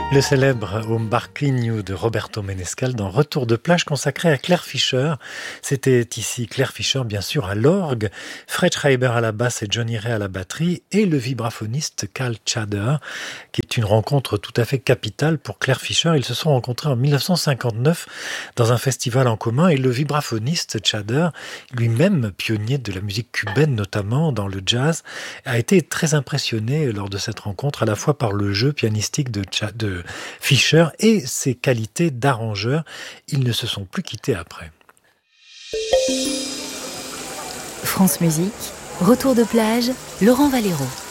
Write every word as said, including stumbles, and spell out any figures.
Le célèbre Un barquinho de Roberto Menescal dans Retour de plage consacré à Claire Fischer. C'était ici Claire Fischer, bien sûr, à l'orgue, Fred Schreiber à la basse et Johnny Ray à la batterie et le vibraphoniste Carl Tschader, qui est une rencontre tout à fait capitale pour Claire Fischer. Ils se sont rencontrés en dix-neuf cent cinquante-neuf dans un festival en commun et le vibraphoniste Tschader, lui-même pionnier de la musique cubaine, notamment dans le jazz, a été très impressionné lors de cette rencontre, à la fois par le jeu pianistique de, de Fischer et ses qualités d'arrangeur. Ils ne se sont plus quittés après. France Musique, Retour de plage, Laurent Valero.